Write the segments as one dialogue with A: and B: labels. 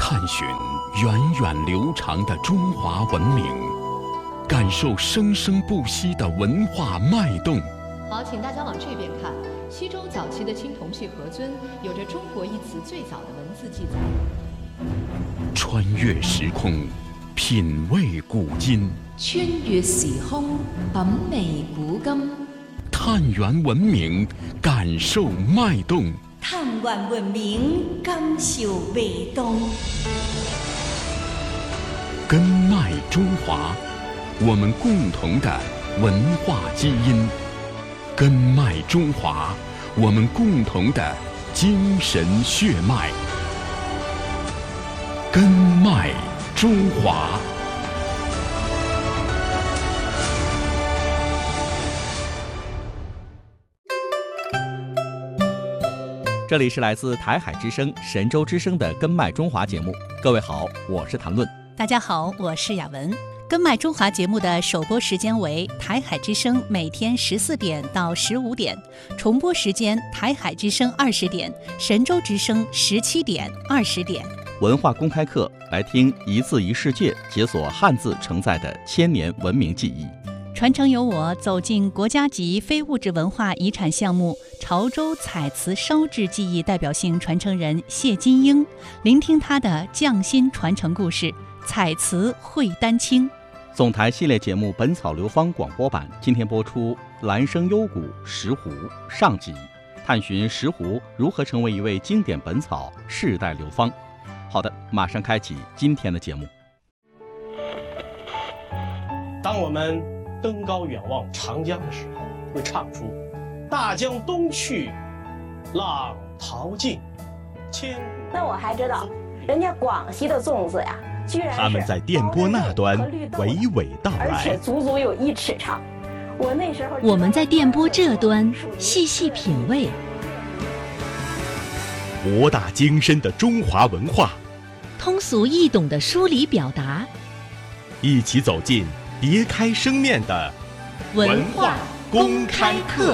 A: 探寻源远流长的中华文明，感受生生不息的文化脉动。
B: 好，请大家往这边看。西周早期的青铜器盒尊有着中国一词最早的文字记载。
A: 穿越时空，品味古今。
C: 穿越时空，品味古今。
A: 探源文明，感受脉动。
D: 探源文明，感受脉动。
A: 根脉中华，我们共同的文化基因。根脉中华，我们共同的精神血脉。根脉中华。
E: 这里是来自台海之声、神州之声的《根脉中华》节目。各位好，我是谭论。
F: 大家好，我是雅文。根脉中华节目的首播时间为台海之声每天14点到15点，重播时间台海之声20点，神州之声17点、20点。
E: 文化公开课，来听一字一世界，解锁汉字承载的千年文明记忆。
F: 传承由我走进国家级非物质文化遗产项目潮州彩瓷烧制技艺代表性传承人谢金英，聆听他的匠心传承故事，彩瓷会丹青。
E: 总台系列节目《本草流芳》广播版今天播出蓝生幽谷石斛上集，探寻石斛如何成为一味经典本草，世代流芳。好的，马上开启今天的节目。
G: 当我们登高远望长江的时候，会唱出大江东去，浪淘尽，千古。
H: 那我还知道，人家广西的粽子呀，居然是
A: 他们在电波那端娓娓道来，
H: 而且足足有1尺长。我那时候，
C: 我们在电波这端细细品味，
A: 博大精深的中华文化，
C: 通俗易懂的梳理表达，
A: 一起走进别开生面的
C: 文化公开课。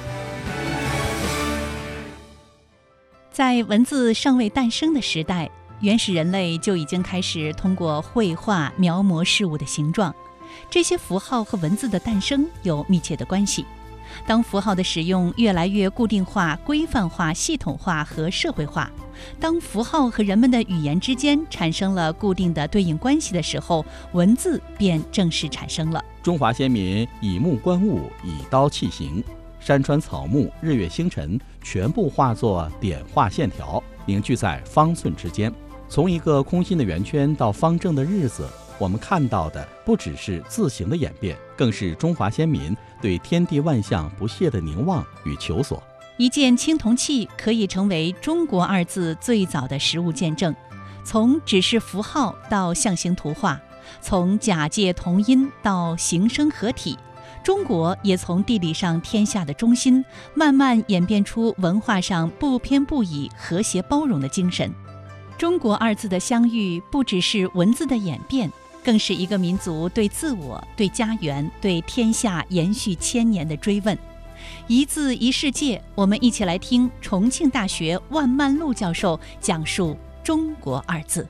F: 在文字尚未诞生的时代，原始人类就已经开始通过绘画描摹事物的形状。这些符号和文字的诞生有密切的关系。当符号的使用越来越固定化、规范化、系统化和社会化，当符号和人们的语言之间产生了固定的对应关系的时候，文字便正式产生了。
E: 中华先民以目观物，以刀器形，山川草木、日月星辰全部化作点画线条，凝聚在方寸之间。从一个空心的圆圈到方正的日子，我们看到的不只是字形的演变，更是中华先民对天地万象不懈的凝望与求索。
F: 一件青铜器可以成为中国2字最早的实物见证，从指示符号到象形图画，从假借同音到形声合体，中国也从地理上天下的中心，慢慢演变出文化上不偏不倚、和谐包容的精神。中国2字的相遇，不只是文字的演变，更是一个民族对自我、对家园、对天下延续1000年的追问。一字一世界，我们一起来听重庆大学万曼璐教授讲述中国2字。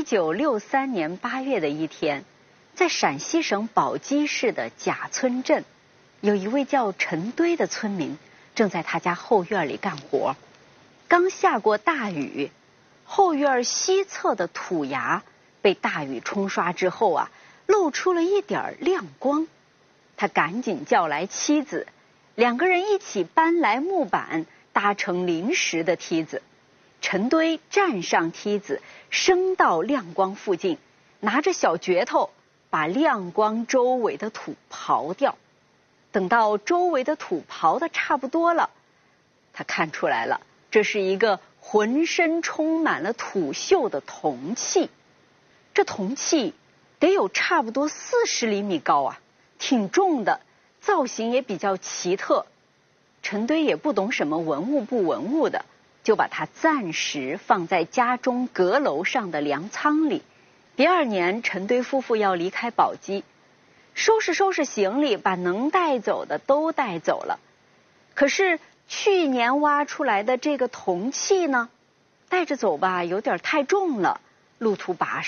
I: 1963年8月的一天，在陕西省宝鸡市的贾村镇，有一位叫陈堆的村民正在他家后院里干活。刚下过大雨，后院西侧的土崖被大雨冲刷之后露出了一点亮光。他赶紧叫来妻子，2个人一起搬来木板，搭成临时的梯子。陈堆站上梯子，升到亮光附近，拿着小镢头把亮光周围的土刨掉。等到周围的土刨得差不多了，他看出来了，这是一个浑身充满了土锈的铜器。这铜器得有差不多40厘米高挺重的，造型也比较奇特。陈堆也不懂什么文物不文物的，就把它暂时放在家中阁楼上的粮仓里。第2年，陈堆夫妇要离开宝鸡，收拾行李，把能带走的都带走了。可是去年挖出来的这个铜器呢，带着走吧有点太重了， 路途跋